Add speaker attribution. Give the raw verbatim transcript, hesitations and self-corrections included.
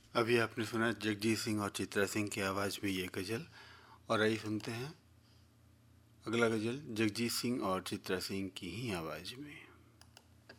Speaker 1: अभी आपने सुना जगजीत सिंह और चित्रा सिंह की आवाज़ में ये गज़ल। और आइए सुनते हैं अगला गज़ल जगजीत सिंह और चित्रा सिंह की ही आवाज़ में।